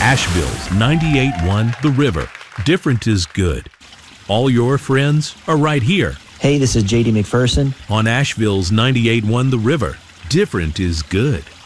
Asheville's 98.1 The River. Different is good. All your friends are right here. Hey, this is J.D. McPherson On Asheville's 98.1 The River. Different is good.